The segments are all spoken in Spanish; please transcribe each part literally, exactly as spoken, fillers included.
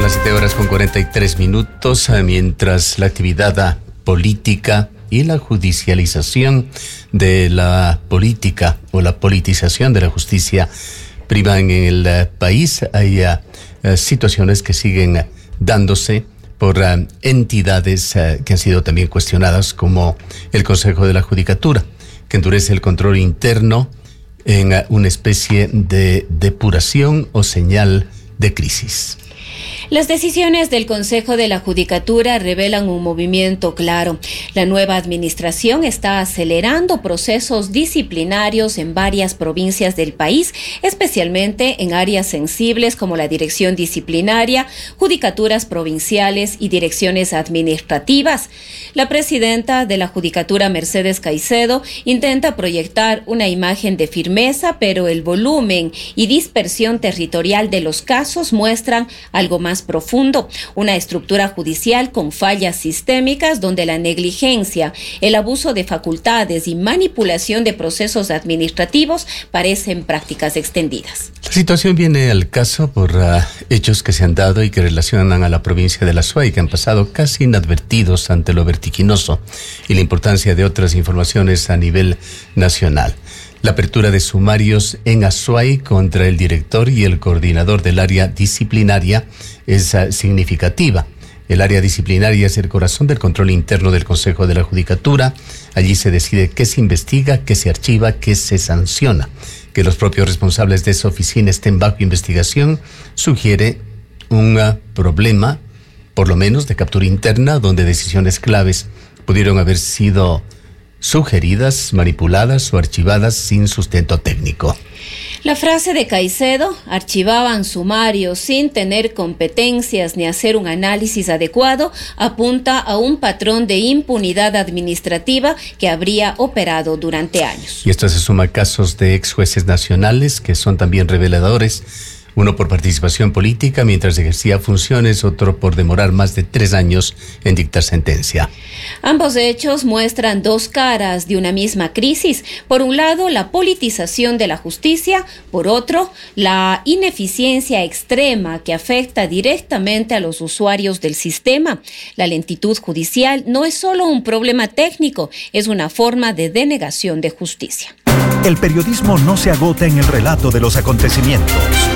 las siete horas con cuarenta y tres minutos, mientras la actividad política y la judicialización de la política o la politización de la justicia privan en el país. Hay uh, situaciones que siguen dándose por uh, entidades uh, que han sido también cuestionadas, como el Consejo de la Judicatura, que endurece el control interno en uh, una especie de depuración o señal de crisis. Las decisiones del Consejo de la Judicatura revelan un movimiento claro. La nueva administración está acelerando procesos disciplinarios en varias provincias del país, especialmente en áreas sensibles como la dirección disciplinaria, judicaturas provinciales y direcciones administrativas. La presidenta de la Judicatura, Mercedes Caicedo, intenta proyectar una imagen de firmeza, pero el volumen y dispersión territorial de los casos muestran algo más profundo, una estructura judicial con fallas sistémicas donde la negligencia, el abuso de facultades y manipulación de procesos administrativos parecen prácticas extendidas. La situación viene al caso por uh, hechos que se han dado y que relacionan a la provincia de La Suay, que han pasado casi inadvertidos ante lo vertiginoso y la importancia de otras informaciones a nivel nacional. La apertura de sumarios en Azuay contra el director y el coordinador del área disciplinaria es uh, significativa. El área disciplinaria es el corazón del control interno del Consejo de la Judicatura. Allí se decide qué se investiga, qué se archiva, qué se sanciona. Que los propios responsables de esa oficina estén bajo investigación sugiere un uh, problema, por lo menos de captura interna, donde decisiones claves pudieron haber sido sugeridas, manipuladas o archivadas sin sustento técnico. La frase de Caicedo, archivaban sumarios sin tener competencias ni hacer un análisis adecuado, apunta a un patrón de impunidad administrativa que habría operado durante años. Y esto se suma a casos de ex jueces nacionales que son también reveladores. Uno por participación política mientras ejercía funciones, otro por demorar más de tres años en dictar sentencia. Ambos hechos muestran dos caras de una misma crisis. Por un lado, la politización de la justicia. Por otro, la ineficiencia extrema que afecta directamente a los usuarios del sistema. La lentitud judicial no es solo un problema técnico, es una forma de denegación de justicia. El periodismo no se agota en el relato de los acontecimientos.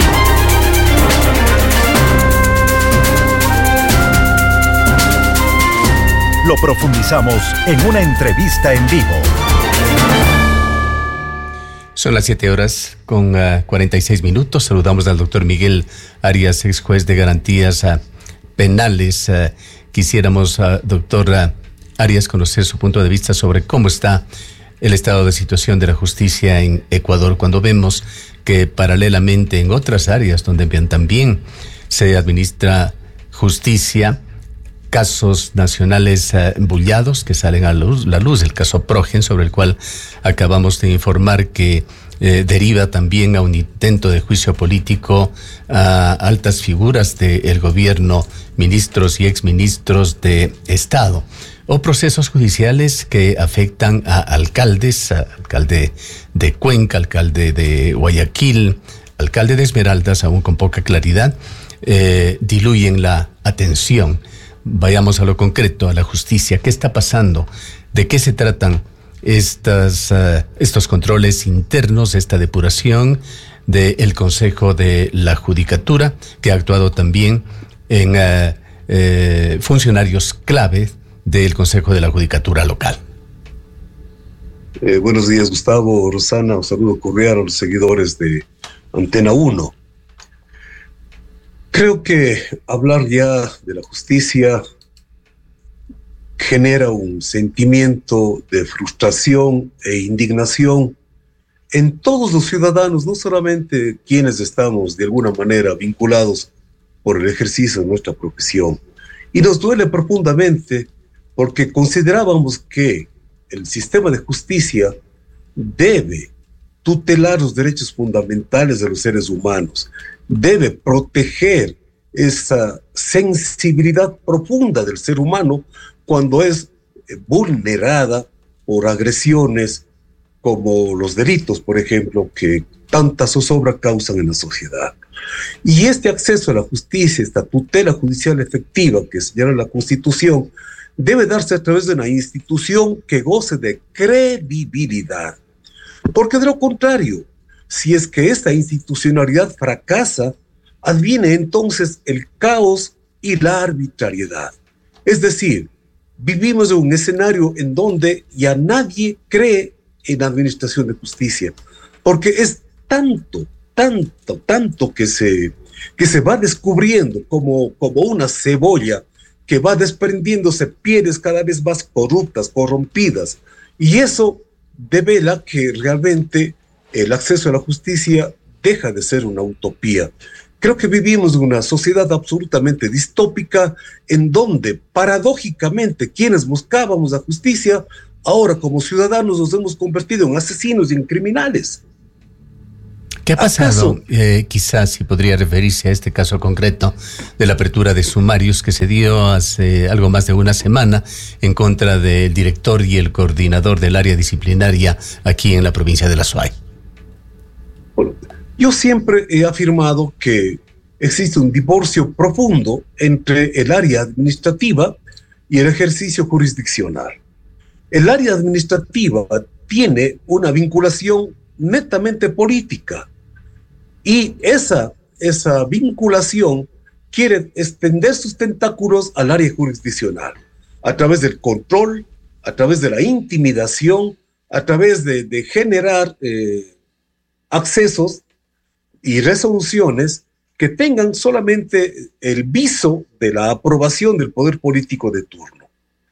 Lo profundizamos en una entrevista en vivo. Son las siete horas con uh, cuarenta y seis minutos. Saludamos al doctor Miguel Arias, ex juez de garantías uh, penales. Uh, quisiéramos, uh, doctor uh, Arias, conocer su punto de vista sobre cómo está el estado de situación de la justicia en Ecuador, cuando vemos que paralelamente en otras áreas donde también se administra justicia, casos nacionales uh, bullados que salen a luz, la luz, el caso Progen, sobre el cual acabamos de informar que eh, deriva también a un intento de juicio político a altas figuras del gobierno, ministros y exministros de Estado, o procesos judiciales que afectan a alcaldes, a alcalde de Cuenca, alcalde de Guayaquil, alcalde de Esmeraldas, aún con poca claridad, eh, diluyen la atención. Vayamos a lo concreto, a la justicia. ¿Qué está pasando? ¿De qué se tratan estas, uh, estos controles internos, esta depuración del Consejo de la Judicatura, que ha actuado también en uh, eh, funcionarios clave del Consejo de la Judicatura local? Eh, buenos días, Gustavo, Rosana, un saludo cordial a los seguidores de Antena uno. Creo que hablar ya de la justicia genera un sentimiento de frustración e indignación en todos los ciudadanos, no solamente quienes estamos de alguna manera vinculados por el ejercicio de nuestra profesión. Y nos duele profundamente porque considerábamos que el sistema de justicia debe tutelar los derechos fundamentales de los seres humanos, debe proteger esa sensibilidad profunda del ser humano cuando es vulnerada por agresiones como los delitos, por ejemplo, que tanta zozobra causan en la sociedad. Y este acceso a la justicia, esta tutela judicial efectiva que señala la Constitución, debe darse a través de una institución que goce de credibilidad. Porque de lo contrario, si es que esta institucionalidad fracasa, adviene entonces el caos y la arbitrariedad. Es decir, vivimos en un escenario en donde ya nadie cree en la administración de justicia, porque es tanto, tanto, tanto que se, que se va descubriendo como, como una cebolla que va desprendiéndose pieles cada vez más corruptas, corrompidas, y eso devela que realmente el acceso a la justicia deja de ser una utopía. Creo que vivimos en una sociedad absolutamente distópica en donde, paradójicamente, quienes buscábamos la justicia, ahora como ciudadanos nos hemos convertido en asesinos y en criminales. ¿Qué ha pasado? Eh, quizás si podría referirse a este caso concreto de la apertura de sumarios que se dio hace algo más de una semana en contra del director y el coordinador del área disciplinaria aquí en la provincia de La Suay. Bueno, yo siempre he afirmado que existe un divorcio profundo entre el área administrativa y el ejercicio jurisdiccional. El área administrativa tiene una vinculación netamente política y esa, esa vinculación quiere extender sus tentáculos al área jurisdiccional a través del control, a través de la intimidación, a través de, de generar eh, accesos y resoluciones que tengan solamente el viso de la aprobación del poder político de turno.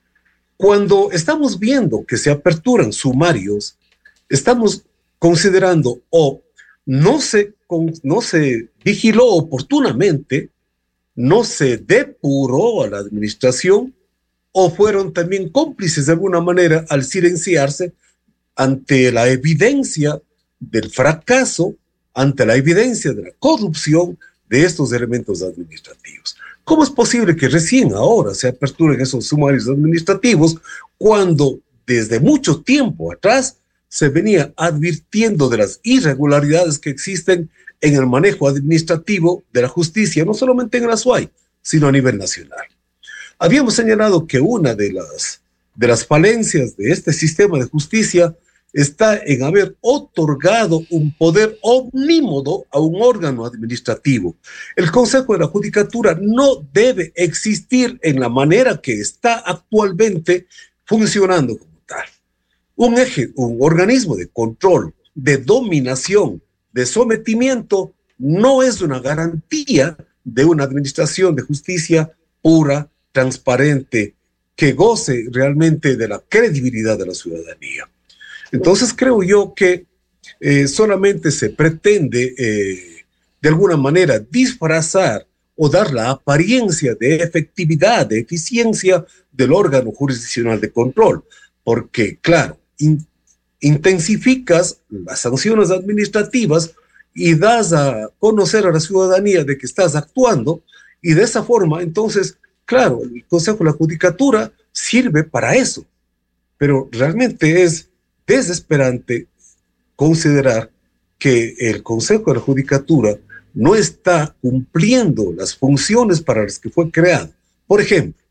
Cuando estamos viendo que se aperturan sumarios, estamos considerando o no se, no se vigiló oportunamente, no se depuró a la administración, o fueron también cómplices de alguna manera al silenciarse ante la evidencia del fracaso, ante la evidencia de la corrupción de estos elementos administrativos. ¿Cómo es posible que recién ahora se aperturen esos sumarios administrativos cuando desde mucho tiempo atrás se venía advirtiendo de las irregularidades que existen en el manejo administrativo de la justicia, no solamente en la Suay, sino a nivel nacional? Habíamos señalado que una de las, de las falencias de este sistema de justicia está en haber otorgado un poder omnímodo a un órgano administrativo. El Consejo de la Judicatura no debe existir en la manera que está actualmente funcionando como tal. Un eje, un organismo de control, de dominación, de sometimiento, no es una garantía de una administración de justicia pura, transparente, que goce realmente de la credibilidad de la ciudadanía. Entonces creo yo que eh, solamente se pretende eh, de alguna manera disfrazar o dar la apariencia de efectividad, de eficiencia del órgano jurisdiccional de control, porque claro, in, intensificas las sanciones administrativas y das a conocer a la ciudadanía de que estás actuando, y de esa forma entonces, claro, el Consejo de la Judicatura sirve para eso, pero realmente es desesperante considerar que el Consejo de la Judicatura no está cumpliendo las funciones para las que fue creado. Por ejemplo,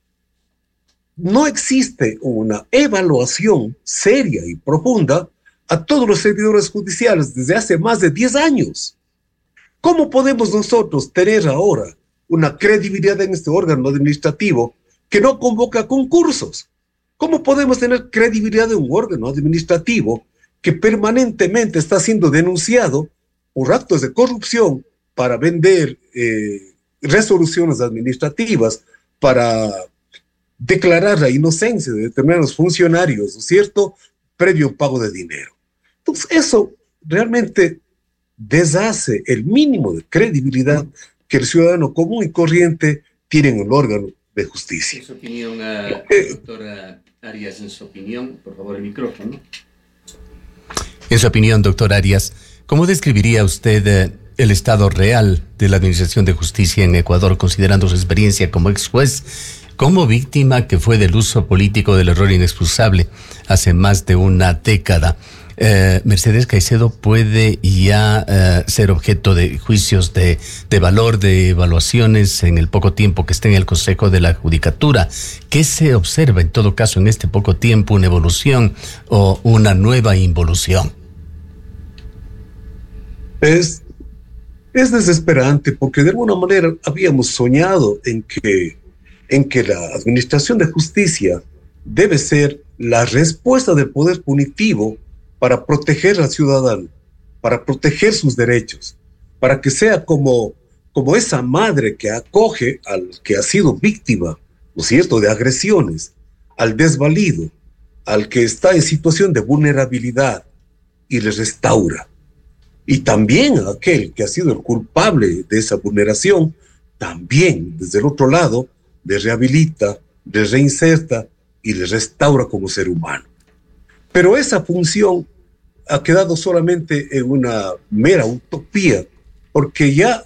no existe una evaluación seria y profunda a todos los servidores judiciales desde hace más de diez años. ¿Cómo podemos nosotros tener ahora una credibilidad en este órgano administrativo que no convoca concursos? ¿Cómo podemos tener credibilidad de un órgano administrativo que permanentemente está siendo denunciado por actos de corrupción para vender eh, resoluciones administrativas, para declarar la inocencia de determinados funcionarios, ¿no es cierto?, previo pago de dinero? Entonces, eso realmente deshace el mínimo de credibilidad que el ciudadano común y corriente tiene en el órgano de justicia. En su opinión, uh, eh, doctora Arias, en su opinión, por favor, el micrófono. En su opinión, doctor Arias, ¿cómo describiría usted eh, el estado real de la administración de justicia en Ecuador, considerando su experiencia como ex juez, como víctima que fue del uso político del error inexcusable hace más de una década? eh, Mercedes Caicedo puede ya eh, ser objeto de juicios de, de valor, de evaluaciones en el poco tiempo que esté en el Consejo de la Judicatura. ¿Qué se observa en todo caso en este poco tiempo? ¿Una evolución o una nueva involución? Es, es desesperante porque de alguna manera habíamos soñado en que, en que la administración de justicia debe ser la respuesta del poder punitivo para proteger al ciudadano, para proteger sus derechos, para que sea como, como esa madre que acoge al que ha sido víctima, ¿no es cierto?, de agresiones, al desvalido, al que está en situación de vulnerabilidad y le restaura. Y también a aquel que ha sido el culpable de esa vulneración, también desde el otro lado, le rehabilita, le reinserta y le restaura como ser humano. Pero esa función ha quedado solamente en una mera utopía, porque ya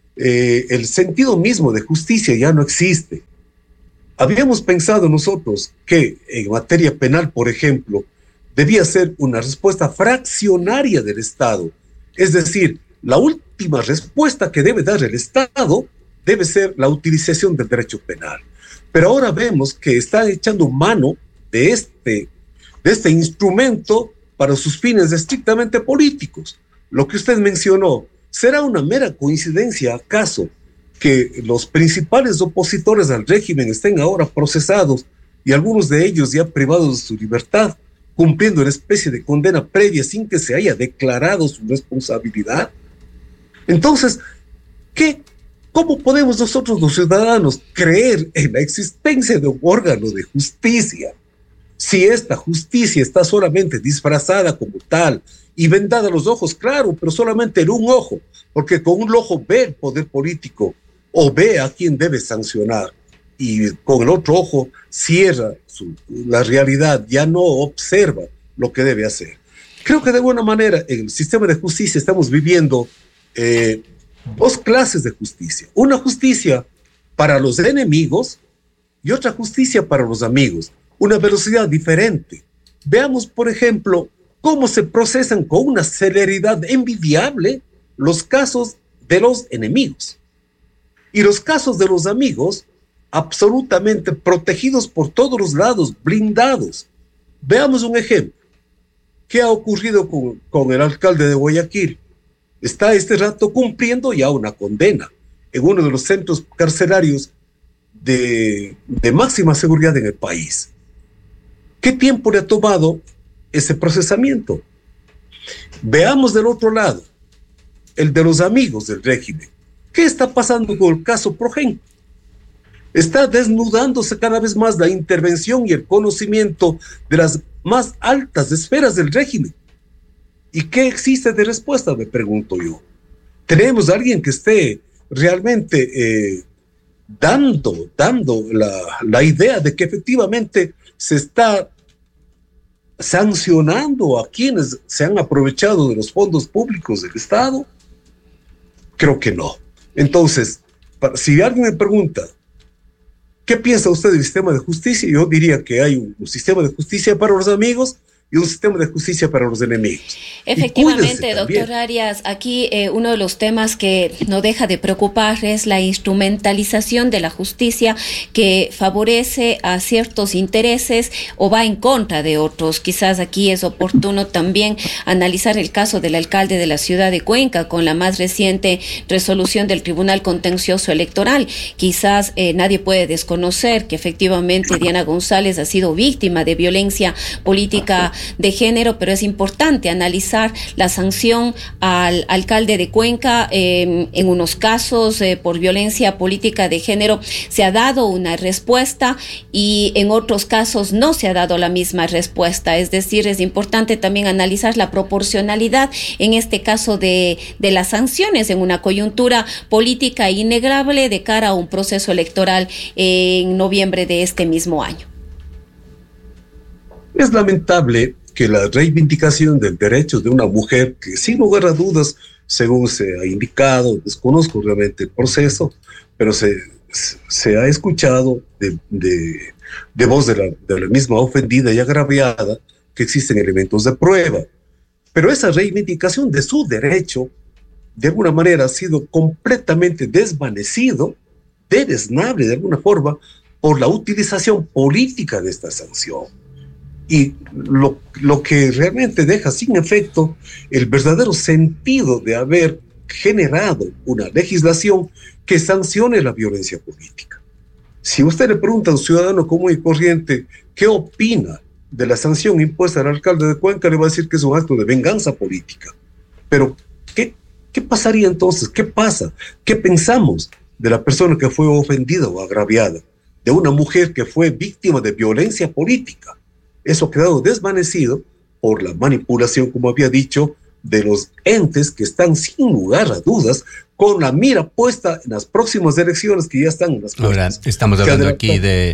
eh, el sentido mismo de justicia ya no existe. Habíamos pensado nosotros que en materia penal, por ejemplo, debía ser una respuesta fraccionaria del Estado. Es decir, la última respuesta que debe dar el Estado debe ser la utilización del derecho penal. Pero ahora vemos que están echando mano de este, de este instrumento para sus fines estrictamente políticos. Lo que usted mencionó, ¿será una mera coincidencia acaso que los principales opositores al régimen estén ahora procesados y algunos de ellos ya privados de su libertad, cumpliendo una especie de condena previa sin que se haya declarado su responsabilidad? Entonces, ¿qué, ¿cómo podemos nosotros los ciudadanos creer en la existencia de un órgano de justicia si esta justicia está solamente disfrazada como tal y vendada los ojos, claro, pero solamente en un ojo, porque con un ojo ve el poder político o ve a quien debe sancionar y con el otro ojo cierra su, la realidad, ya no observa lo que debe hacer? Creo que de alguna manera en el sistema de justicia estamos viviendo eh, dos clases de justicia. Una justicia para los enemigos y otra justicia para los amigos. Una velocidad diferente. Veamos, por ejemplo, cómo se procesan con una celeridad envidiable los casos de los enemigos. Y los casos de los amigos, absolutamente protegidos por todos los lados, blindados. Veamos un ejemplo. ¿Qué ha ocurrido con, con el alcalde de Guayaquil? Está este rato cumpliendo ya una condena en uno de los centros carcelarios de, de máxima seguridad en el país. ¿Qué tiempo le ha tomado ese procesamiento? Veamos del otro lado, el de los amigos del régimen. ¿Qué está pasando con el caso Progen? Está desnudándose cada vez más la intervención y el conocimiento de las más altas esferas del régimen. ¿Y qué existe de respuesta? Me pregunto yo. ¿Tenemos a alguien que esté realmente eh, dando, dando la, la idea de que efectivamente se está sancionando a quienes se han aprovechado de los fondos públicos del Estado? Creo que no. Entonces, para, si alguien me pregunta, ¿qué piensa usted del sistema de justicia? Yo diría que hay un, un sistema de justicia para los amigos y un sistema de justicia para los enemigos. Efectivamente, doctor Arias, aquí eh, uno de los temas que no deja de preocupar es la instrumentalización de la justicia que favorece a ciertos intereses o va en contra de otros. Quizás aquí es oportuno también analizar el caso del alcalde de la ciudad de Cuenca con la más reciente resolución del Tribunal Contencioso Electoral. Quizás eh, nadie puede desconocer que efectivamente Diana González ha sido víctima de violencia política de género, pero es importante analizar la sanción al alcalde de Cuenca. Eh, en unos casos eh, por violencia política de género se ha dado una respuesta y en otros casos no se ha dado la misma respuesta. Es decir, es importante también analizar la proporcionalidad en este caso de, de las sanciones en una coyuntura política innegable de cara a un proceso electoral en noviembre de este mismo año. Es lamentable que la reivindicación del derecho de una mujer que sin lugar a dudas, según se ha indicado, desconozco realmente el proceso, pero se, se ha escuchado de, de, de voz de la, de la misma ofendida y agraviada que existen elementos de prueba. pero esa reivindicación de su derecho, de alguna manera, ha sido completamente desvanecido, deleznable de alguna forma, por la utilización política de esta sanción. Y lo, lo que realmente deja sin efecto el verdadero sentido de haber generado una legislación que sancione la violencia política. Si usted le pregunta a un ciudadano común y corriente qué opina de la sanción impuesta al alcalde de Cuenca, le va a decir que es un acto de venganza política. Pero, ¿qué, qué pasaría entonces? ¿Qué pasa? ¿Qué pensamos de la persona que fue ofendida o agraviada? De una mujer que fue víctima de violencia política. Eso ha quedado desvanecido por la manipulación, como había dicho, de los entes que están sin lugar a dudas con la mira puesta en las próximas elecciones que ya están en las puertas. Ahora, estamos hablando aquí de,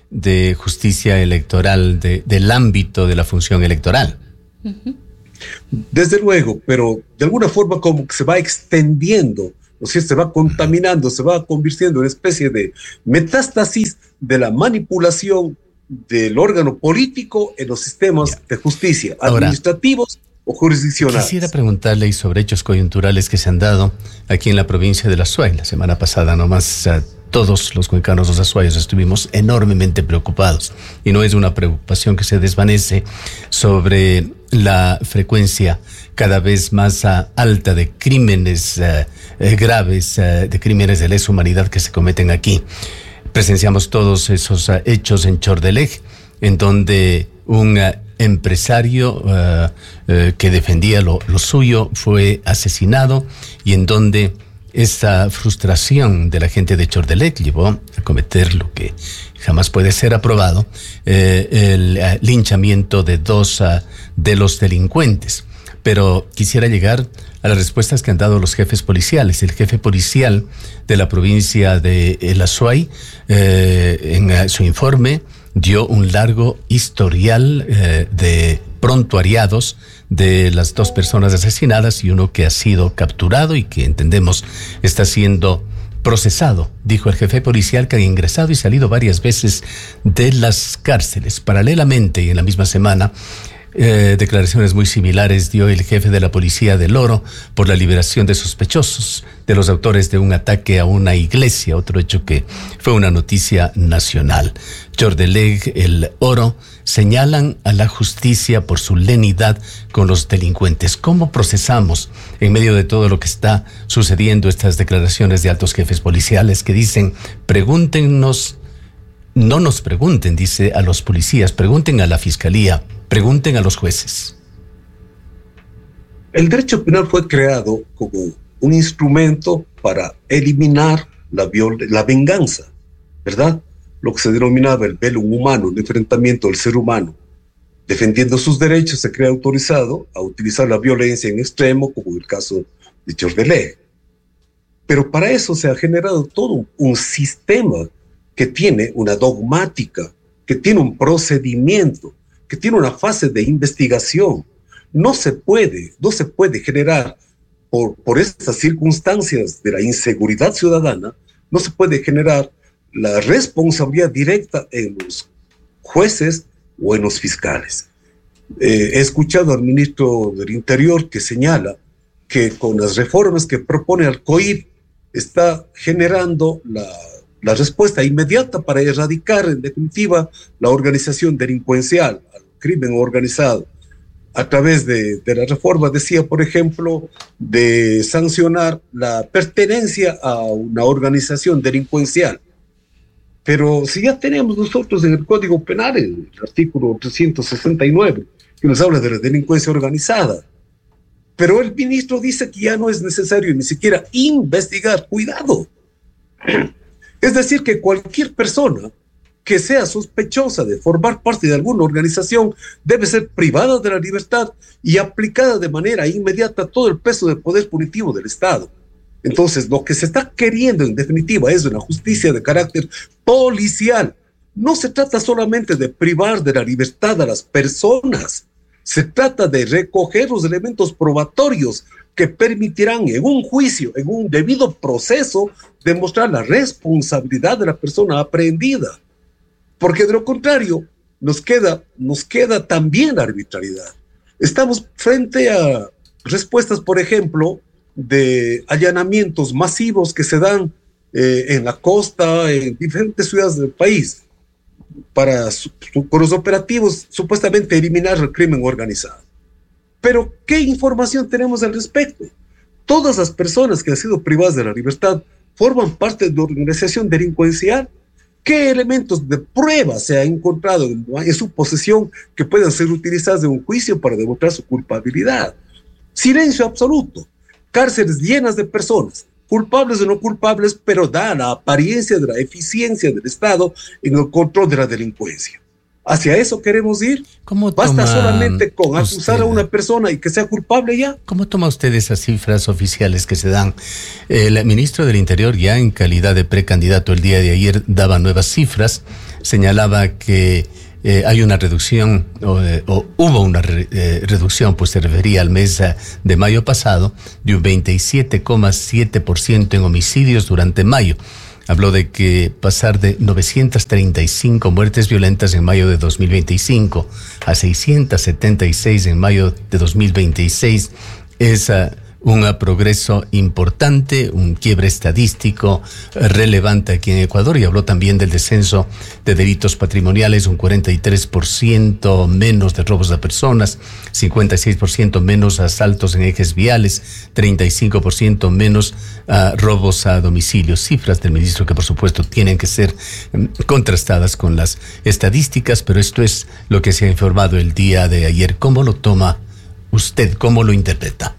de justicia electoral, de, del ámbito de la función electoral. Uh-huh. Desde luego, pero de alguna forma como que se va extendiendo, o sea, se va contaminando, se va convirtiendo en una especie de metástasis de la manipulación del órgano político en los sistemas yeah. de justicia, Ahora, administrativos o jurisdiccionales. Quisiera preguntarle sobre hechos coyunturales que se han dado aquí en la provincia de La Azuay. La semana pasada nomás uh, todos los cuencanos, los azuayos, estuvimos enormemente preocupados, y no es una preocupación que se desvanece sobre la frecuencia cada vez más uh, alta de crímenes uh, eh, graves, uh, de crímenes de lesa humanidad que se cometen aquí. Presenciamos todos esos uh, hechos en Chordelej, en donde un uh, empresario uh, uh, que defendía lo, lo suyo fue asesinado, y en donde esa frustración de la gente de Chordelej llevó a cometer lo que jamás puede ser aprobado, eh, el uh, linchamiento de dos uh, de los delincuentes. Pero quisiera llegar a las respuestas que han dado los jefes policiales. El jefe policial de la provincia de El Azuay, eh, en uh, su informe, dio un largo historial eh, de prontuariados de las dos personas asesinadas y uno que ha sido capturado y que entendemos está siendo procesado. Dijo el jefe policial que ha ingresado y salido varias veces de las cárceles. Paralelamente, y en la misma semana, Eh, declaraciones muy similares dio el jefe de la policía del Oro por la liberación de sospechosos de los autores de un ataque a una iglesia, otro hecho que fue una noticia nacional. Chordelej, el Oro, señalan a la justicia por su lenidad con los delincuentes. ¿Cómo procesamos en medio de todo lo que está sucediendo estas declaraciones de altos jefes policiales que dicen, pregúntenos, no nos pregunten, dice a los policías, pregunten a la fiscalía, pregunten a los jueces? El derecho penal fue creado como un instrumento para eliminar la, viol- la venganza, ¿verdad? Lo que se denominaba el velum humano, el enfrentamiento del ser humano. Defendiendo sus derechos, se crea autorizado a utilizar la violencia en extremo, como el caso de Chordelej. Pero para eso se ha generado todo un sistema que tiene una dogmática, que tiene un procedimiento, que tiene una fase de investigación. No se puede, no se puede generar, por, por estas circunstancias de la inseguridad ciudadana, no se puede generar la responsabilidad directa en los jueces o en los fiscales. Eh, he escuchado al ministro del Interior que señala que con las reformas que propone al C O I P está generando la, la respuesta inmediata para erradicar en definitiva la organización delincuencial, al crimen organizado. A través de, de la reforma decía, por ejemplo, de sancionar la pertenencia a una organización delincuencial. Pero si ya tenemos nosotros en el Código Penal el artículo trescientos sesenta y nueve, que nos habla de la delincuencia organizada, pero el ministro dice que ya no es necesario ni siquiera investigar. ¡Cuidado! Es decir, que cualquier persona que sea sospechosa de formar parte de alguna organización debe ser privada de la libertad y aplicada de manera inmediata todo el peso del poder punitivo del Estado. Entonces, lo que se está queriendo en definitiva es una justicia de carácter policial. No se trata solamente de privar de la libertad a las personas, se trata de recoger los elementos probatorios que permitirán en un juicio, en un debido proceso, demostrar la responsabilidad de la persona aprehendida. Porque de lo contrario, nos queda, nos queda también la arbitrariedad. Estamos frente a respuestas, por ejemplo, de allanamientos masivos que se dan eh, en la costa, en diferentes ciudades del país, para su, su, con los operativos supuestamente eliminar el crimen organizado. Pero, ¿qué información tenemos al respecto? Todas las personas que han sido privadas de la libertad forman parte de una organización delincuencial. ¿Qué elementos de prueba se ha encontrado en, en su posesión que puedan ser utilizados en un juicio para demostrar su culpabilidad? Silencio absoluto. Cárceles llenas de personas, culpables o no culpables, pero da la apariencia de la eficiencia del Estado en el control de la delincuencia. ¿Hacia eso queremos ir? ¿Cómo ¿Basta solamente con usted, acusar a una persona y que sea culpable ya? ¿Cómo toma usted esas cifras oficiales que se dan? El ministro del Interior, ya en calidad de precandidato el día de ayer, daba nuevas cifras, señalaba que eh, hay una reducción, o, eh, o hubo una re, eh, reducción, pues se refería al mes eh, de mayo pasado, de un veintisiete coma siete por ciento en homicidios durante mayo. Habló de que pasar de novecientas treinta y cinco muertes violentas en mayo de dos mil veinticinco a seiscientas setenta y seis en mayo de dos mil veintiséis es uh, un uh, progreso importante, un quiebre estadístico uh, relevante aquí en Ecuador, y habló también del descenso de delitos patrimoniales, un cuarenta y tres por ciento menos de robos a personas, cincuenta y seis por ciento menos asaltos en ejes viales, treinta y cinco por ciento menos uh, robos a domicilio. Cifras del ministro que por supuesto tienen que ser um, contrastadas con las estadísticas, pero esto es lo que se ha informado el día de ayer. ¿Cómo lo toma usted? ¿Cómo lo interpreta?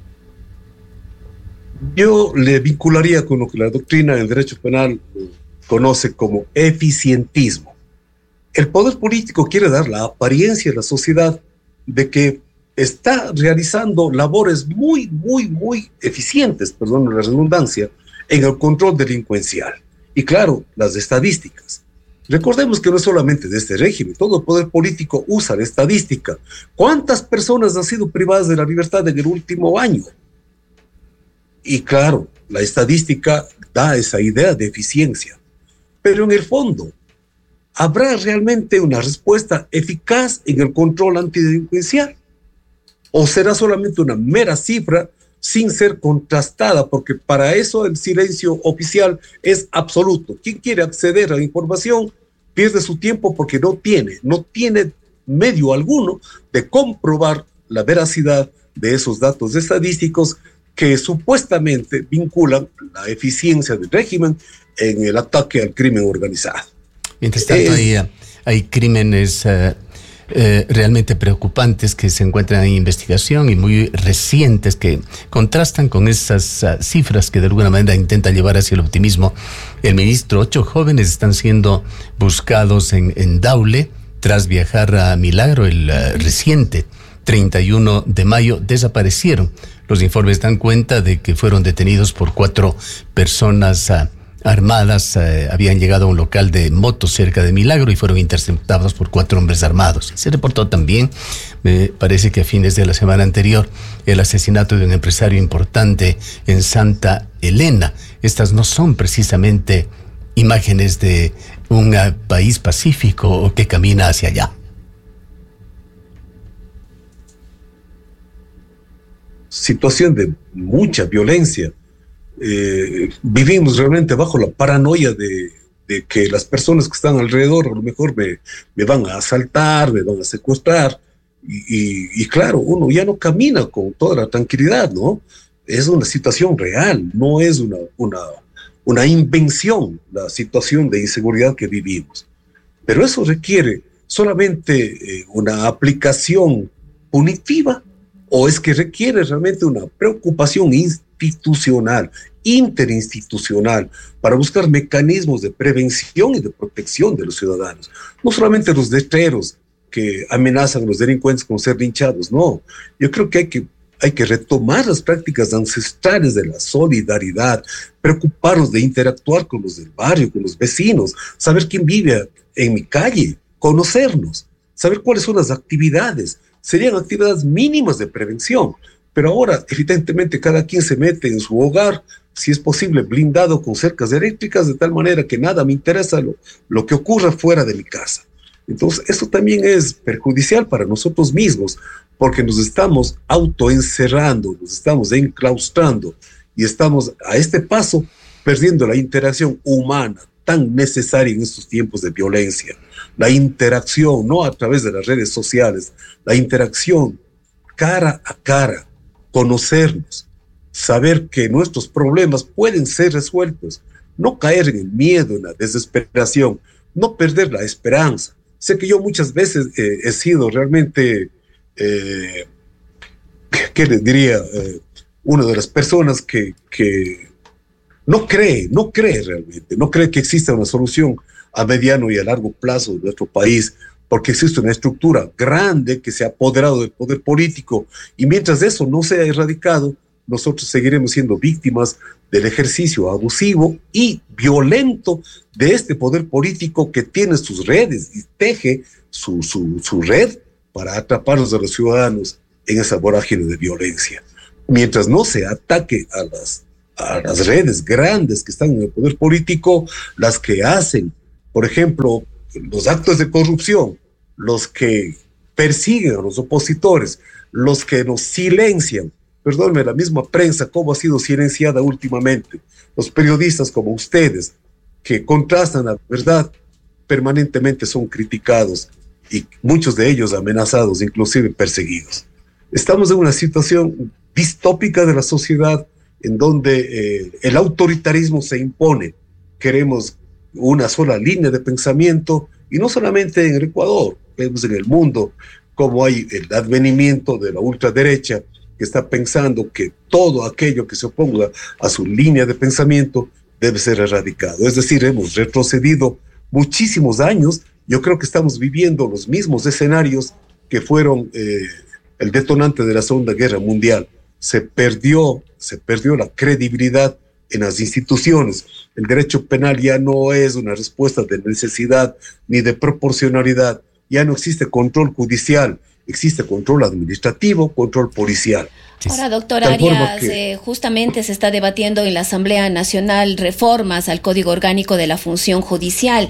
Yo le vincularía con lo que la doctrina del derecho penal conoce como eficientismo. El poder político quiere dar la apariencia a la sociedad de que está realizando labores muy, muy, muy eficientes, perdón la redundancia, en el control delincuencial. Y claro, las estadísticas. Recordemos que no es solamente de este régimen, todo el poder político usa la estadística. ¿Cuántas personas han sido privadas de la libertad en el último año? Y claro, la estadística da esa idea de eficiencia. Pero en el fondo, ¿habrá realmente una respuesta eficaz en el control antidelincuencial? ¿O será solamente una mera cifra sin ser contrastada? Porque para eso el silencio oficial es absoluto. Quien quiere acceder a la información pierde su tiempo porque no tiene, no tiene medio alguno de comprobar la veracidad de esos datos estadísticos que supuestamente vinculan la eficiencia del régimen en el ataque al crimen organizado. Mientras tanto, eh, hay, hay crímenes uh, uh, realmente preocupantes que se encuentran en investigación y muy recientes que contrastan con esas uh, cifras que de alguna manera intentan llevar hacia el optimismo. El ministro, ocho jóvenes están siendo buscados en, en Daule tras viajar a Milagro, el uh, reciente treinta y uno de mayo, desaparecieron. Los informes dan cuenta de que fueron detenidos por cuatro personas uh, armadas. Uh, habían llegado a un local de motos cerca de Milagro y fueron interceptados por cuatro hombres armados. Se reportó también, me parece que a fines de la semana anterior, el asesinato de un empresario importante en Santa Elena. Estas no son precisamente imágenes de un uh, país pacífico que camina hacia allá. Situación de mucha violencia. Eh, vivimos realmente bajo la paranoia de, de que las personas que están alrededor a lo mejor me, me van a asaltar, me van a secuestrar, y, y, y claro, uno ya no camina con toda la tranquilidad, ¿no? Es una situación real, no es una, una, una invención, la situación de inseguridad que vivimos. Pero eso requiere solamente eh, una aplicación punitiva, ¿o es que requiere realmente una preocupación institucional, interinstitucional, para buscar mecanismos de prevención y de protección de los ciudadanos? No solamente los letreros que amenazan a los delincuentes con ser linchados, no. Yo creo que hay que, hay que retomar las prácticas ancestrales de la solidaridad, preocuparnos de interactuar con los del barrio, con los vecinos, saber quién vive en mi calle, conocernos, saber cuáles son las actividades. Serían actividades mínimas de prevención, pero ahora evidentemente cada quien se mete en su hogar, si es posible blindado con cercas eléctricas, de tal manera que nada me interesa lo, lo que ocurra fuera de mi casa. Entonces esto también es perjudicial para nosotros mismos, porque nos estamos autoencerrando, nos estamos enclaustrando y estamos a este paso perdiendo la interacción humana tan necesaria en estos tiempos de violencia. La interacción, no a través de las redes sociales, la interacción cara a cara, conocernos, saber que nuestros problemas pueden ser resueltos, no caer en el miedo, en la desesperación, no perder la esperanza. Sé que yo muchas veces eh, he sido realmente, eh, ¿qué les diría? Eh, una de las personas que, que no cree, no cree realmente, no cree que exista una solución a mediano y a largo plazo de nuestro país, porque existe una estructura grande que se ha apoderado del poder político, y mientras eso no sea erradicado, nosotros seguiremos siendo víctimas del ejercicio abusivo y violento de este poder político que tiene sus redes y teje su, su, su red para atraparnos a los ciudadanos en esa vorágine de violencia. Mientras no se ataque a las, a las redes grandes que están en el poder político, las que hacen, por ejemplo, los actos de corrupción, los que persiguen a los opositores, los que nos silencian. Perdónme, la misma prensa, cómo ha sido silenciada últimamente. Los periodistas como ustedes, que contrastan la verdad, permanentemente son criticados y muchos de ellos amenazados, inclusive perseguidos. Estamos en una situación distópica de la sociedad en donde eh, el autoritarismo se impone. Queremos una sola línea de pensamiento, y no solamente en el Ecuador, vemos en el mundo cómo hay el advenimiento de la ultraderecha, que está pensando que todo aquello que se oponga a su línea de pensamiento debe ser erradicado. Es decir, hemos retrocedido muchísimos años. Yo creo que estamos viviendo los mismos escenarios que fueron eh, el detonante de la Segunda Guerra Mundial. Se perdió, se perdió la credibilidad en las instituciones. El derecho penal ya no es una respuesta de necesidad ni de proporcionalidad. Ya no existe control judicial. Existe control administrativo, control policial. Ahora, doctor Arias, que... eh, justamente se está debatiendo en la Asamblea Nacional reformas al Código Orgánico de la Función Judicial.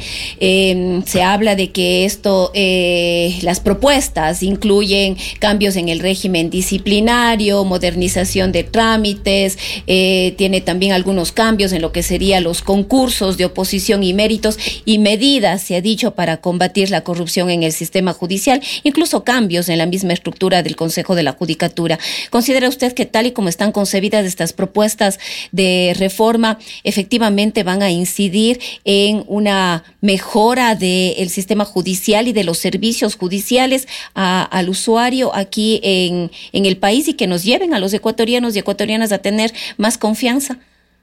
Eh, se habla de que esto, eh, las propuestas incluyen cambios en el régimen disciplinario, modernización de trámites, eh, tiene también algunos cambios en lo que serían los concursos de oposición y méritos y medidas, se ha dicho, para combatir la corrupción en el sistema judicial, incluso cambios en la misma estructura del Consejo de la Judicatura. ¿Considera usted que tal y como están concebidas estas propuestas de reforma efectivamente van a incidir en una mejora del sistema judicial y de los servicios judiciales a, al usuario aquí en, en el país, y que nos lleven a los ecuatorianos y ecuatorianas a tener más confianza?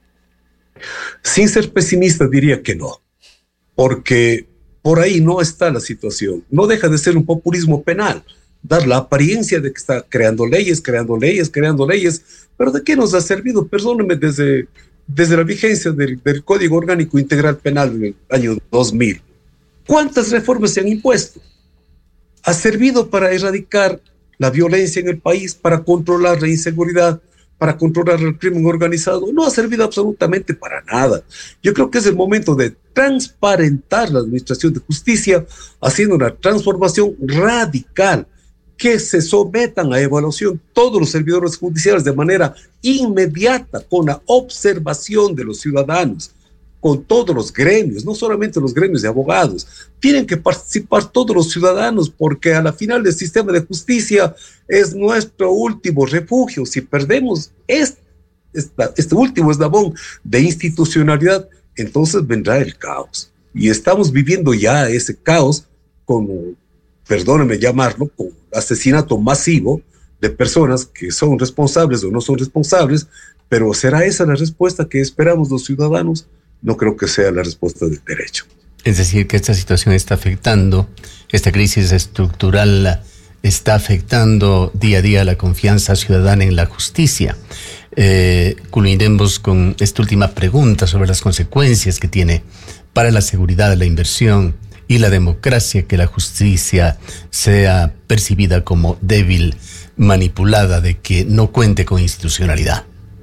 Sin ser pesimista, diría que no, porque por ahí no está la situación. No deja de ser un populismo penal, dar la apariencia de que está creando leyes, creando leyes, creando leyes, pero ¿de qué nos ha servido? Perdónenme, desde, desde la vigencia del, del Código Orgánico Integral Penal en el año dos mil, ¿cuántas reformas se han impuesto? ¿Ha servido para erradicar la violencia en el país, para controlar la inseguridad, para controlar el crimen organizado? No ha servido absolutamente para nada. Yo creo que es el momento de transparentar la administración de justicia, haciendo una transformación radical, que se sometan a evaluación todos los servidores judiciales de manera inmediata, con la observación de los ciudadanos, con todos los gremios, no solamente los gremios de abogados. Tienen que participar todos los ciudadanos, porque a la final el sistema de justicia es nuestro último refugio. Si perdemos este, esta, este último eslabón de institucionalidad, entonces vendrá el caos. Y estamos viviendo ya ese caos como, perdónenme llamarlo, como asesinato masivo de personas que son responsables o no son responsables. Pero ¿será esa la respuesta que esperamos los ciudadanos? No creo que sea la respuesta del derecho. Es decir, que esta situación está afectando, esta crisis estructural está afectando día a día la confianza ciudadana en la justicia. Eh, culminemos con esta última pregunta sobre las consecuencias que tiene para la seguridad, la inversión y la democracia que la justicia sea percibida como débil, manipulada, de que no cuente con institucionalidad.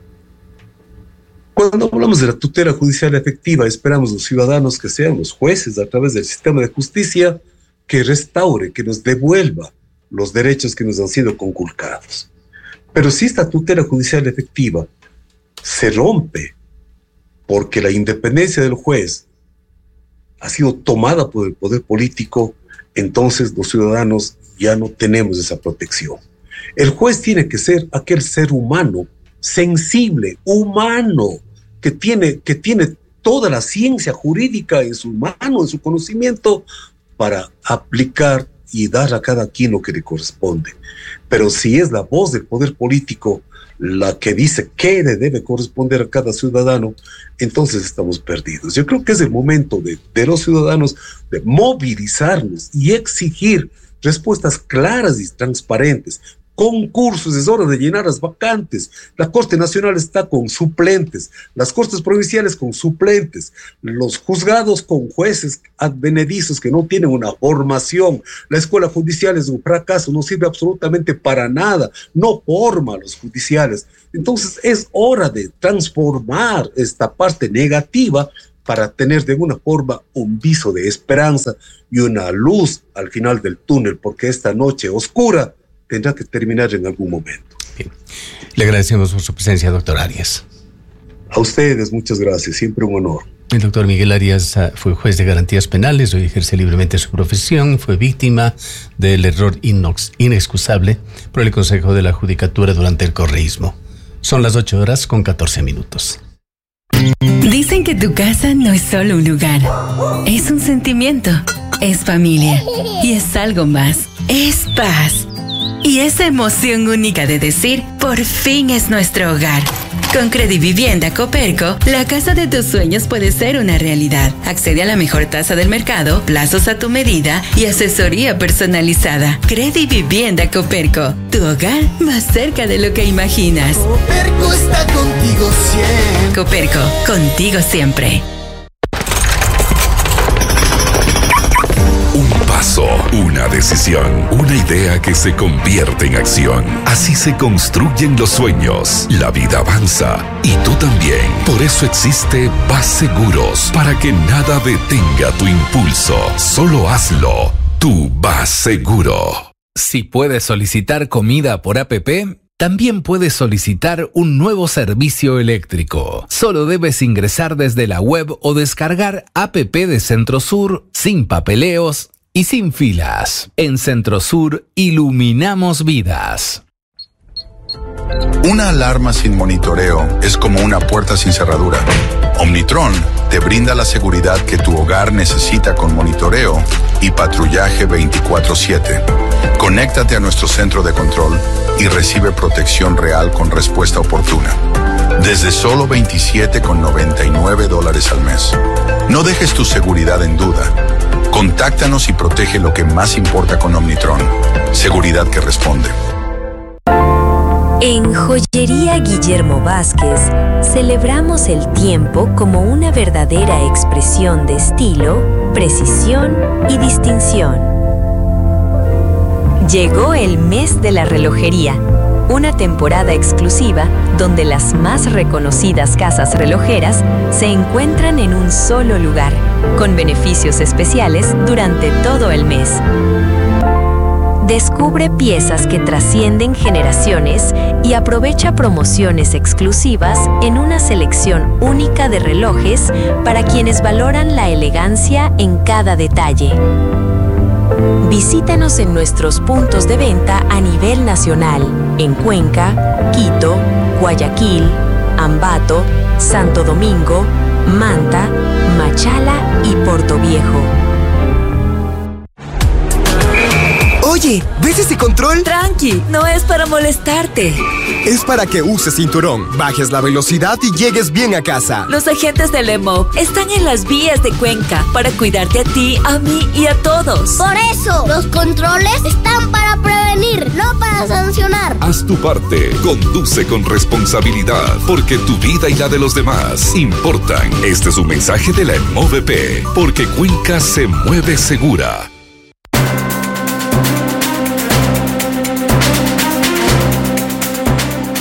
Cuando hablamos de la tutela judicial efectiva, esperamos los ciudadanos que sean los jueces a través del sistema de justicia que restaure, que nos devuelva los derechos que nos han sido conculcados. Pero si esta tutela judicial efectiva se rompe porque la independencia del juez ha sido tomada por el poder político, entonces los ciudadanos ya no tenemos esa protección. El juez tiene que ser aquel ser humano, sensible, humano, que tiene, que tiene toda la ciencia jurídica en su mano, en su conocimiento, para aplicar y dar a cada quien lo que le corresponde. Pero si es la voz del poder político la que dice qué le debe corresponder a cada ciudadano, entonces estamos perdidos. Yo creo que es el momento de, de los ciudadanos de movilizarnos y exigir respuestas claras y transparentes. Concursos, es hora de llenar las vacantes. La Corte Nacional está con suplentes, las Cortes Provinciales con suplentes, los juzgados con jueces advenedizos que no tienen una formación. La Escuela Judicial es un fracaso, no sirve absolutamente para nada, no forma a los judiciales. Entonces es hora de transformar esta parte negativa para tener de alguna forma un viso de esperanza y una luz al final del túnel, porque esta noche oscura tendrá que terminar en algún momento. Bien. Le agradecemos por su presencia, doctor Arias. A ustedes, muchas gracias, siempre un honor. El doctor Miguel Arias uh, fue juez de garantías penales, hoy ejerce libremente su profesión, fue víctima del error inox, inexcusable por el Consejo de la Judicatura durante el correísmo. Son las ocho horas con catorce minutos. Dicen que tu casa no es solo un lugar, es un sentimiento, es familia y es algo más, es paz. Y esa emoción única de decir, por fin es nuestro hogar. Con Credivivienda Coperco, la casa de tus sueños puede ser una realidad. Accede a la mejor tasa del mercado, plazos a tu medida y asesoría personalizada. Credivivienda Coperco, tu hogar más cerca de lo que imaginas. Coperco está contigo siempre. Coperco, contigo siempre. Una decisión, una idea que se convierte en acción. Así se construyen los sueños. La vida avanza y tú también. Por eso existe Bas Seguros, para que nada detenga tu impulso. Solo hazlo. Tu Bas Seguro. Si puedes solicitar comida por app, también puedes solicitar un nuevo servicio eléctrico. Solo debes ingresar desde la web o descargar app de Centrosur sin papeleos y sin filas. En Centrosur iluminamos vidas. Una alarma sin monitoreo es como una puerta sin cerradura. Omnitron te brinda la seguridad que tu hogar necesita con monitoreo y patrullaje veinticuatro siete. Conéctate a nuestro centro de control y recibe protección real con respuesta oportuna. Desde solo veintisiete con noventa y nueve dólares al mes. No dejes tu seguridad en duda. Contáctanos y protege lo que más importa con Omnitron. Seguridad que responde. En Joyería Guillermo Vázquez celebramos el tiempo como una verdadera expresión de estilo, precisión y distinción. Llegó el mes de la relojería, una temporada exclusiva donde las más reconocidas casas relojeras se encuentran en un solo lugar, con beneficios especiales durante todo el mes. Descubre piezas que trascienden generaciones y aprovecha promociones exclusivas en una selección única de relojes para quienes valoran la elegancia en cada detalle. Visítanos en nuestros puntos de venta a nivel nacional, en Cuenca, Quito, Guayaquil, Ambato, Santo Domingo, Manta, Machala y Portoviejo. Oye, ¿ves ese control? Tranqui, no es para molestarte. Es para que uses cinturón, bajes la velocidad y llegues bien a casa. Los agentes del E M O P están en las vías de Cuenca para cuidarte a ti, a mí y a todos. Por eso, los controles están para prevenir, no para sancionar. Haz tu parte, conduce con responsabilidad, porque tu vida y la de los demás importan. Este es un mensaje de la E M O V P, porque Cuenca se mueve segura.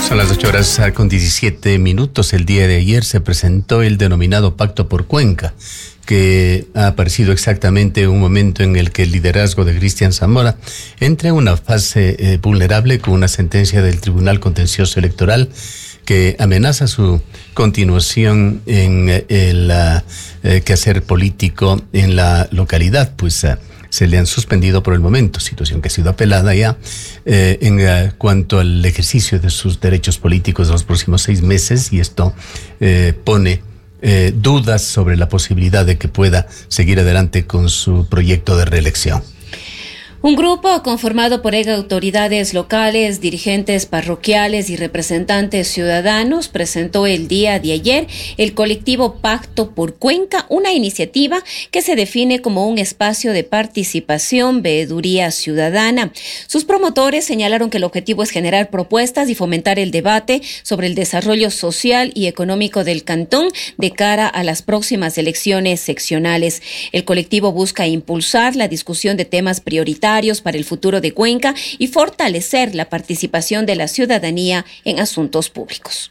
Son las ocho horas con diecisiete minutos. El día de ayer se presentó el denominado Pacto por Cuenca, que ha aparecido exactamente en un momento en el que el liderazgo de Cristian Zamora entra en una fase eh, vulnerable con una sentencia del Tribunal Contencioso Electoral que amenaza su continuación en eh, el eh, quehacer político en la localidad, pues eh, se le han suspendido por el momento, situación que ha sido apelada ya eh, en uh, cuanto al ejercicio de sus derechos políticos de los próximos seis meses, y esto eh, pone eh, dudas sobre la posibilidad de que pueda seguir adelante con su proyecto de reelección. Un grupo conformado por autoridades locales, dirigentes parroquiales y representantes ciudadanos presentó el día de ayer el colectivo Pacto por Cuenca, una iniciativa que se define como un espacio de participación, veeduría ciudadana. Sus promotores señalaron que el objetivo es generar propuestas y fomentar el debate sobre el desarrollo social y económico del cantón de cara a las próximas elecciones seccionales. El colectivo busca impulsar la discusión de temas prioritarios para el futuro de Cuenca y fortalecer la participación de la ciudadanía en asuntos públicos.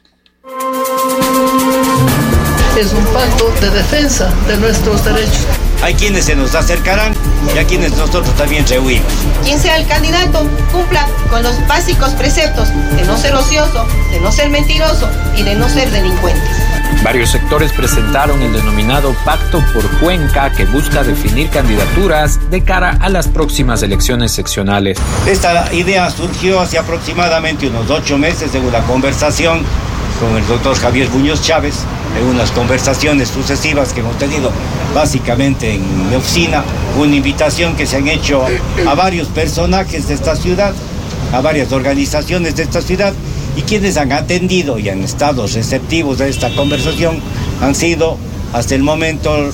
Es un pacto de defensa de nuestros derechos. Hay quienes se nos acercarán y a quienes nosotros también rehuimos. Quien sea el candidato cumpla con los básicos preceptos de no ser ocioso, de no ser mentiroso y de no ser delincuente. Varios sectores presentaron el denominado Pacto por Cuenca, que busca definir candidaturas de cara a las próximas elecciones seccionales. Esta idea surgió hace aproximadamente unos ocho meses de una conversación con el doctor Javier Muñoz Chávez, en unas conversaciones sucesivas que hemos tenido básicamente en mi oficina, una invitación que se han hecho a varios personajes de esta ciudad, a varias organizaciones de esta ciudad, y quienes han atendido y han estado receptivos a esta conversación han sido, hasta el momento, eh,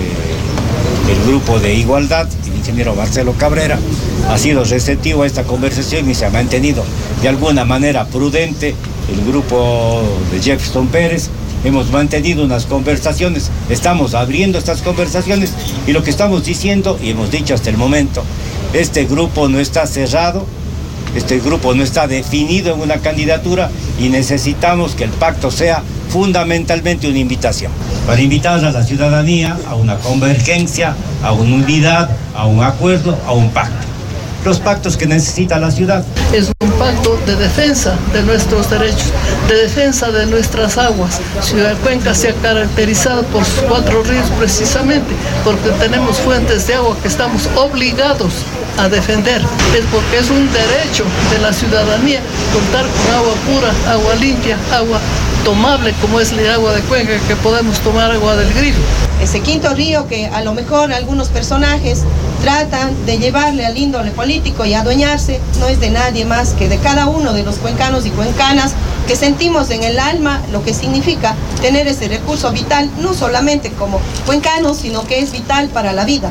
el grupo de Igualdad, el ingeniero Marcelo Cabrera, ha sido receptivo a esta conversación y se ha mantenido de alguna manera prudente. El grupo de Jefferson Pérez, hemos mantenido unas conversaciones, estamos abriendo estas conversaciones, y lo que estamos diciendo, y hemos dicho hasta el momento, este grupo no está cerrado, este grupo no está definido en una candidatura, y necesitamos que el pacto sea fundamentalmente una invitación, para invitar a la ciudadanía a una convergencia, a una unidad, a un acuerdo, a un pacto. Los pactos que necesita la ciudad. Es un pacto de defensa de nuestros derechos, de defensa de nuestras aguas. Ciudad de Cuenca se ha caracterizado por sus cuatro ríos precisamente porque tenemos fuentes de agua que estamos obligados a defender. Es porque es un derecho de la ciudadanía contar con agua pura, agua limpia, agua tomable como es el agua de Cuenca, que podemos tomar agua del grifo. Ese quinto río que a lo mejor algunos personajes tratan de llevarle al índole político y adueñarse, no es de nadie más que de cada uno de los cuencanos y cuencanas que sentimos en el alma lo que significa tener ese recurso vital, no solamente como cuencanos, sino que es vital para la vida.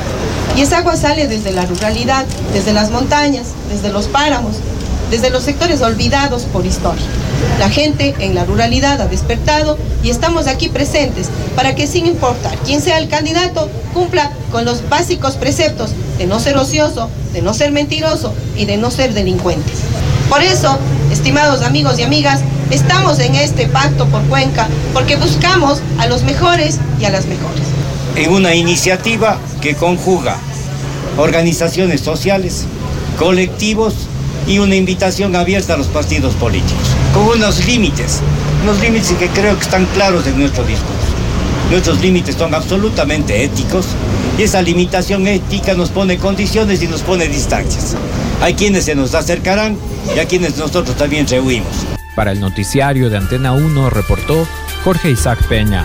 Y esa agua sale desde la ruralidad, desde las montañas, desde los páramos, desde los sectores olvidados por historia. La gente en la ruralidad ha despertado y estamos aquí presentes para que, sin importar quién sea el candidato, cumpla con los básicos preceptos de no ser ocioso, de no ser mentiroso y de no ser delincuente. Por eso, estimados amigos y amigas, estamos en este Pacto por Cuenca porque buscamos a los mejores y a las mejores. En una iniciativa que conjuga organizaciones sociales, colectivos y una invitación abierta a los partidos políticos, con unos límites, unos límites que creo que están claros en nuestro discurso. Nuestros límites son absolutamente éticos y esa limitación ética nos pone condiciones y nos pone distancias. Hay quienes se nos acercarán y a quienes nosotros también rehuimos. Para el noticiario de Antena uno reportó Jorge Isaac Peña.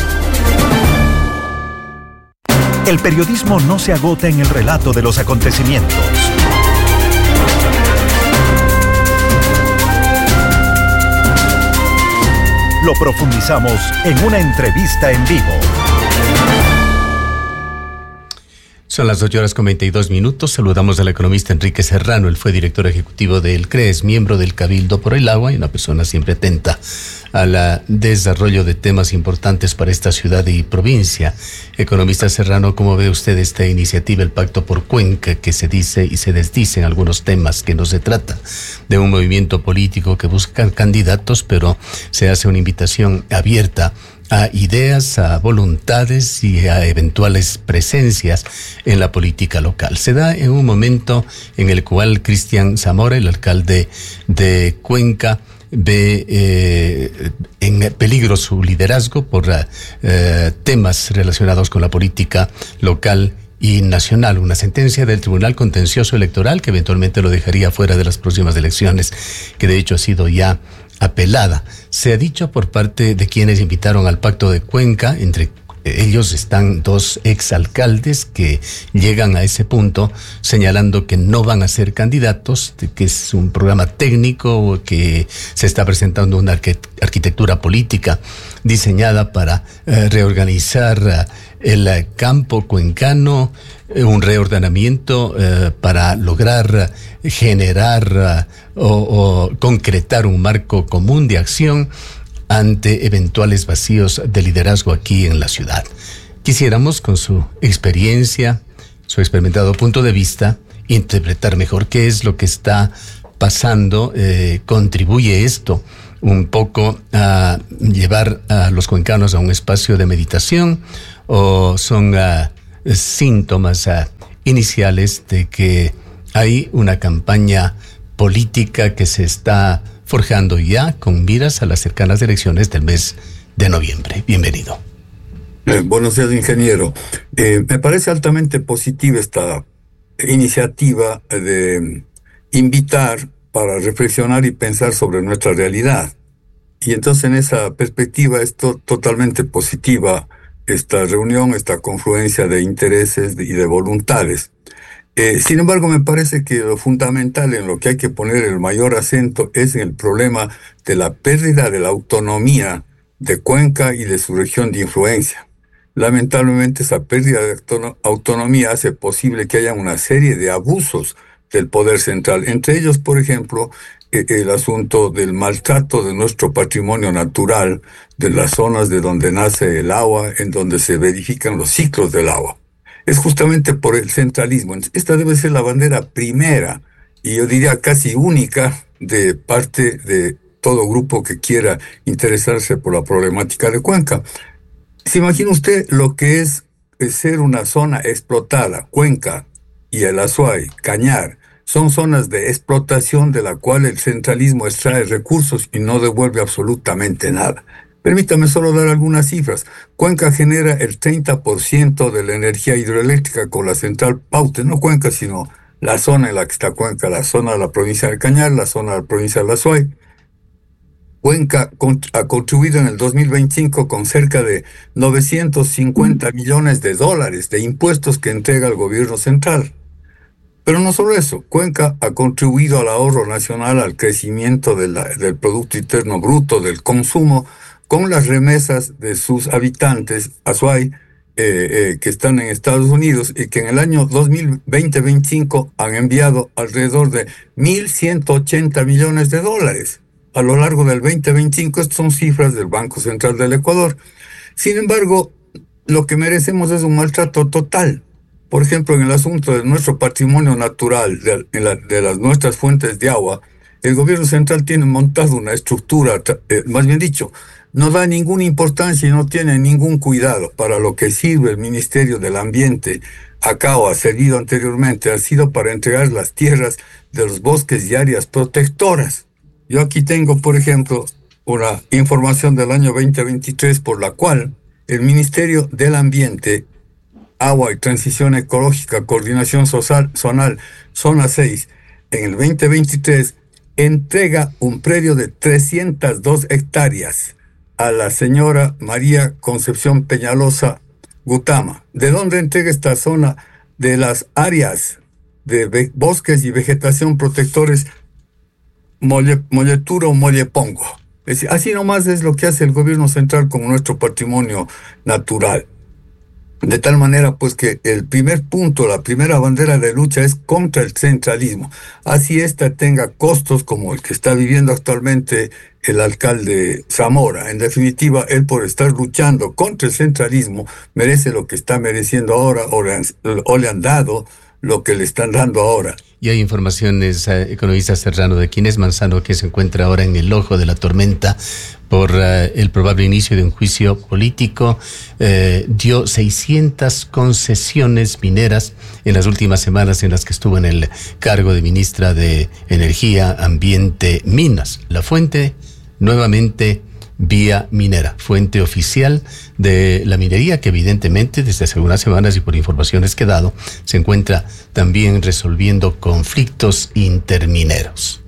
El periodismo no se agota en el relato de los acontecimientos. Lo profundizamos en una entrevista en vivo. Son Son las ocho horas con veintidós minutos. Saludamos al economista Enrique Serrano. Él fue director ejecutivo del C R E S, miembro del Cabildo por el Agua y una persona siempre atenta al desarrollo de temas importantes para esta ciudad y provincia. Economista Serrano, ¿cómo ve usted esta iniciativa, el Pacto por Cuenca, que se dice y se desdice en algunos temas, que no se trata de un movimiento político que busca candidatos, pero se hace una invitación abierta a ideas, a voluntades y a eventuales presencias en la política local? Se da en un momento en el cual Cristian Zamora, el alcalde de Cuenca, ve eh, en peligro su liderazgo por eh, temas relacionados con la política local y nacional. Una sentencia del Tribunal Contencioso Electoral que eventualmente lo dejaría fuera de las próximas elecciones, que de hecho ha sido ya apelada. Se ha dicho por parte de quienes invitaron al Pacto de Cuenca, entre ellos están dos exalcaldes que llegan a ese punto señalando que no van a ser candidatos, que es un programa técnico, que se está presentando una arque- arquitectura política diseñada para eh, reorganizar eh, el eh, campo cuencano, eh, un reordenamiento eh, para lograr eh, generar eh, o, o concretar un marco común de acción ante eventuales vacíos de liderazgo aquí en la ciudad. Quisiéramos, con su experiencia, su experimentado punto de vista, interpretar mejor qué es lo que está pasando. Eh, ¿Contribuye esto un poco a llevar a los cuencanos a un espacio de meditación o son uh, síntomas uh, iniciales de que hay una campaña política que se está forjando ya con miras a las cercanas elecciones del mes de noviembre? Bienvenido. Eh, buenos días, ingeniero. Eh, me parece altamente positiva esta iniciativa de invitar para reflexionar y pensar sobre nuestra realidad. Y entonces en esa perspectiva es to- totalmente positiva esta reunión, esta confluencia de intereses y de voluntades. Eh, sin embargo, me parece que lo fundamental, en lo que hay que poner el mayor acento, es en el problema de la pérdida de la autonomía de Cuenca y de su región de influencia. Lamentablemente, esa pérdida de autono- autonomía hace posible que haya una serie de abusos del poder central. Entre ellos, por ejemplo, eh, el asunto del maltrato de nuestro patrimonio natural, de las zonas de donde nace el agua, en donde se verifican los ciclos del agua. Es justamente por el centralismo. Esta debe ser la bandera primera, y yo diría casi única, de parte de todo grupo que quiera interesarse por la problemática de Cuenca. ¿Se imagina usted lo que es ser una zona explotada? Cuenca y el Azuay, Cañar, son zonas de explotación de la cual el centralismo extrae recursos y no devuelve absolutamente nada. Permítame solo dar algunas cifras. Cuenca genera el treinta por ciento de la energía hidroeléctrica con la central Paute, no Cuenca, sino la zona en la que está Cuenca, la zona de la provincia de Cañar, la zona de la provincia de Azuay. Cuenca ha contribuido en el dos mil veinticinco con cerca de novecientos cincuenta millones de dólares de impuestos que entrega el gobierno central. Pero no solo eso, Cuenca ha contribuido al ahorro nacional, al crecimiento de la, del Producto Interno Bruto, del consumo, con las remesas de sus habitantes, Azuay, eh, eh, que están en Estados Unidos y que en el año dos mil veinte veinticinco han enviado alrededor de mil ciento ochenta millones de dólares. A lo largo del veinte veinticinco, estas son cifras del Banco Central del Ecuador. Sin embargo, lo que merecemos es un maltrato total. Por ejemplo, en el asunto de nuestro patrimonio natural, de, de, la, de las nuestras fuentes de agua, el gobierno central tiene montado una estructura, eh, más bien dicho, no da ninguna importancia y no tiene ningún cuidado. Para lo que sirve el Ministerio del Ambiente, acá o ha servido anteriormente, ha sido para entregar las tierras de los bosques y áreas protectoras. Yo aquí tengo, por ejemplo, una información del año veinte veintitrés por la cual el Ministerio del Ambiente, Agua y Transición Ecológica, Coordinación Social, Zonal, Zona seis, en el veinte veintitrés entrega un predio de trescientas dos hectáreas a la señora María Concepción Peñalosa Gutama. ¿De dónde entrega esta zona? De las áreas de ve- bosques y vegetación protectores Molle, Molletura o Mollepongo. Es decir, así nomás es lo que hace el gobierno central con nuestro patrimonio natural. De tal manera, pues, que el primer punto, la primera bandera de lucha es contra el centralismo. Así ésta tenga costos como el que está viviendo actualmente el alcalde Zamora. En definitiva, él por estar luchando contra el centralismo merece lo que está mereciendo ahora o le han, o le han dado lo que le están dando ahora. Y hay informaciones, eh, economista Serrano, de Ginés Manzano, que se encuentra ahora en el ojo de la tormenta por uh, el probable inicio de un juicio político. Eh, dio seiscientas concesiones mineras en las últimas semanas en las que estuvo en el cargo de ministra de Energía, Ambiente, Minas. La fuente, nuevamente, Vía Minera, fuente oficial de la minería, que evidentemente desde hace algunas semanas y por informaciones que he dado, se encuentra también resolviendo conflictos intermineros.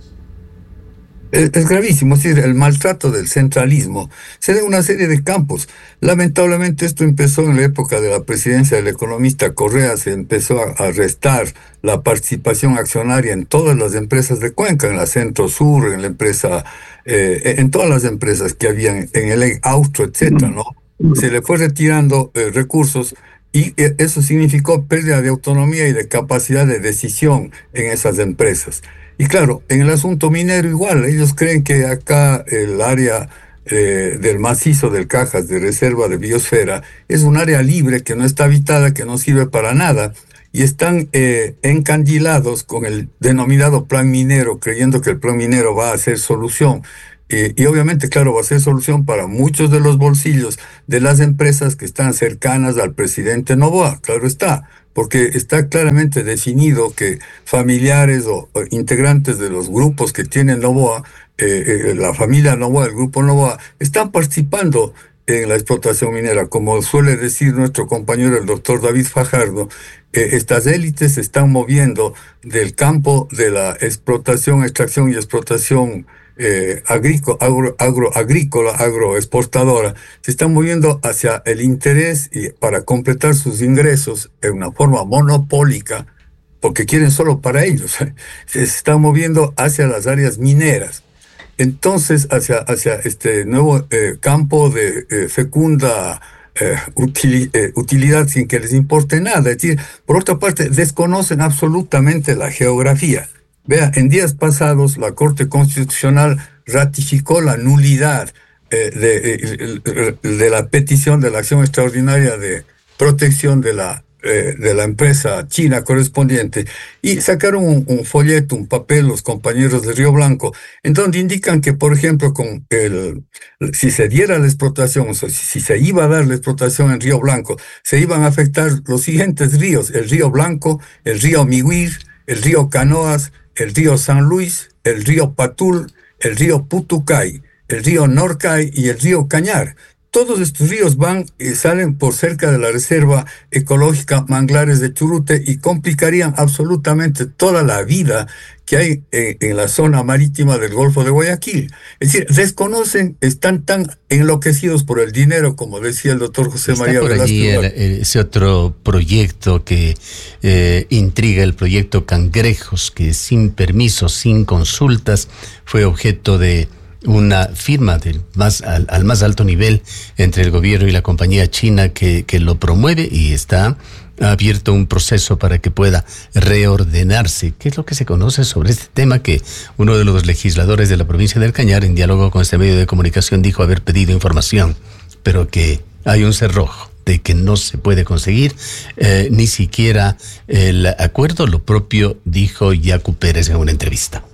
Es, es gravísimo, es decir, el maltrato del centralismo se da en una serie de campos. Lamentablemente esto empezó en la época de la presidencia del economista Correa, se empezó a, a restar la participación accionaria en todas las empresas de Cuenca, en la Centro Sur, en la empresa, eh, en todas las empresas que habían, en el Austro, etcétera, ¿no? Se le fue retirando eh, recursos y eh, eso significó pérdida de autonomía y de capacidad de decisión en esas empresas. Y claro, en el asunto minero igual, ellos creen que acá el área eh, del macizo del Cajas de reserva de biosfera es un área libre que no está habitada, que no sirve para nada, y están eh, encandilados con el denominado plan minero, creyendo que el plan minero va a ser solución. Eh, y obviamente, claro, va a ser solución para muchos de los bolsillos de las empresas que están cercanas al presidente Noboa, claro está, porque está claramente definido que familiares o, o integrantes de los grupos que tienen Noboa, eh, eh, la familia Noboa, el grupo Noboa, están participando en la explotación minera. Como suele decir nuestro compañero el doctor David Fajardo, eh, estas élites se están moviendo del campo de la explotación, extracción y explotación Eh, agrícola, agro, agro, agrícola, agroexportadora, se están moviendo hacia el interés y para completar sus ingresos en una forma monopólica, porque quieren solo para ellos. Se están moviendo hacia las áreas mineras. Entonces, hacia, hacia este nuevo eh, campo de eh, fecunda eh, util, eh, utilidad sin que les importe nada. Es decir, por otra parte, desconocen absolutamente la geografía. Vea, en días pasados la Corte Constitucional ratificó la nulidad eh, de, eh, de la petición de la acción extraordinaria de protección de la, eh, de la empresa china correspondiente y sacaron un, un folleto, un papel, los compañeros de Río Blanco, en donde indican que, por ejemplo, con el, si se diera la explotación, o sea, si, si se iba a dar la explotación en Río Blanco, se iban a afectar los siguientes ríos: el río Blanco, el río Mihuir, el río Canoas, el río San Luis, el río Patul, el río Putucay, el río Norcay y el río Cañar. Todos estos ríos van y salen por cerca de la Reserva Ecológica Manglares de Churute y complicarían absolutamente toda la vida que hay en, en la zona marítima del Golfo de Guayaquil. Es decir, desconocen, están tan enloquecidos por el dinero, como decía el doctor José Está María por Velázquez. allí el, el, ese otro proyecto que eh, intriga, el proyecto Cangrejos, que sin permiso, sin consultas, fue objeto de una firma del más, al, al más alto nivel entre el gobierno y la compañía china que, que lo promueve, y está abierto un proceso para que pueda reordenarse. ¿Qué es lo que se conoce sobre este tema? Que uno de los legisladores de la provincia del Cañar, en diálogo con este medio de comunicación, dijo haber pedido información, pero que hay un cerrojo de que no se puede conseguir eh, ni siquiera el acuerdo. Lo propio dijo Yacu Pérez en una entrevista.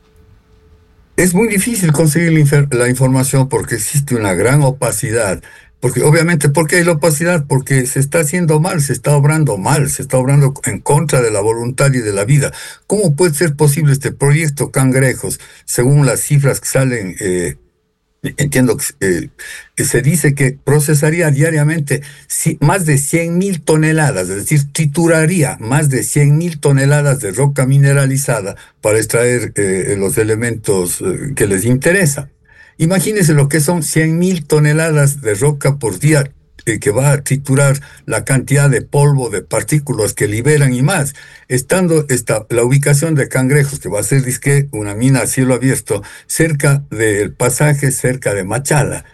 Es muy difícil conseguir la, infer- la información porque existe una gran opacidad. Porque obviamente, ¿por qué hay la opacidad? Porque se está haciendo mal, se está obrando mal, se está obrando en contra de la voluntad y de la vida. ¿Cómo puede ser posible este proyecto Cangrejos? Según las cifras que salen, eh, entiendo que, eh, que se dice que procesaría diariamente si, más de cien mil toneladas, es decir, trituraría más de cien mil toneladas de roca mineralizada para extraer eh, los elementos eh, que les interesa. Imagínense lo que son cien mil toneladas de roca por día, eh, que va a triturar la cantidad de polvo, de partículas que liberan y más. Estando esta, la ubicación de Cangrejos, que va a ser disque una mina a cielo abierto, cerca del pasaje, cerca de Machala.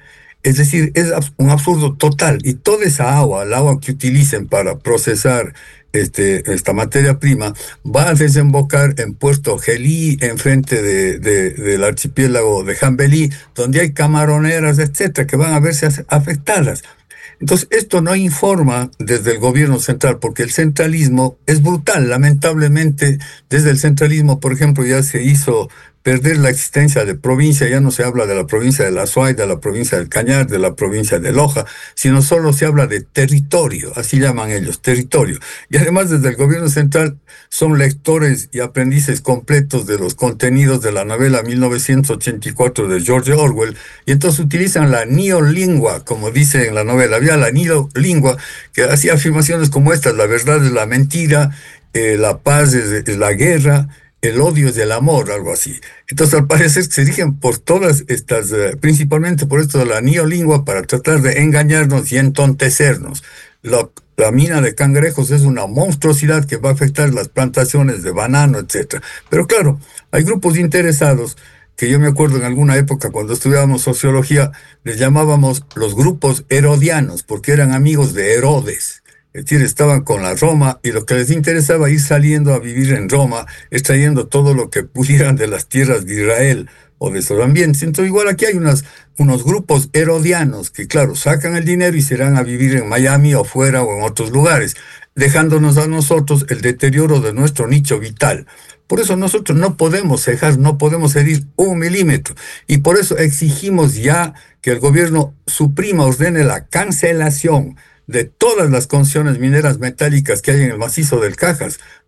Es decir, es un absurdo total. Y toda esa agua, el agua que utilicen para procesar este, esta materia prima, va a desembocar en Puerto Gelí, enfrente de, de, del archipiélago de Jambelí, donde hay camaroneras, etcétera, que van a verse afectadas. Entonces, esto no informa desde el gobierno central, porque el centralismo es brutal. Lamentablemente, desde el centralismo, por ejemplo, ya se hizo perder la existencia de provincia. Ya no se habla de la provincia de la Azuay, de la provincia del Cañar, de la provincia de Loja, sino solo se habla de territorio, así llaman ellos, territorio. Y además, desde el gobierno central son lectores y aprendices completos de los contenidos de la novela mil novecientos ochenta y cuatro de George Orwell, y entonces utilizan la neolingua, como dice en la novela. Había la neolingua que hacía afirmaciones como estas: la verdad es la mentira, eh, la paz es, es la guerra, el odio es el amor, algo así. Entonces, al parecer, se rigen por todas estas, eh, principalmente por esto de la neolingua, para tratar de engañarnos y entontecernos. La, la mina de cangrejos es una monstruosidad que va a afectar las plantaciones de banano, etcétera. Pero claro, hay grupos interesados que yo me acuerdo en alguna época, cuando estudiábamos sociología, les llamábamos los grupos herodianos, porque eran amigos de Herodes. Es decir, estaban con la Roma y lo que les interesaba ir saliendo a vivir en Roma, extrayendo todo lo que pudieran de las tierras de Israel o de esos ambientes. Entonces, igual aquí hay unas, unos grupos herodianos que, claro, sacan el dinero y se irán a vivir en Miami o fuera o en otros lugares, dejándonos a nosotros el deterioro de nuestro nicho vital. Por eso nosotros no podemos cejar, no podemos ceder un milímetro. Y por eso exigimos ya que el gobierno suprima, ordene la cancelación de todas las concesiones mineras metálicas que hay en el macizo del Cajas,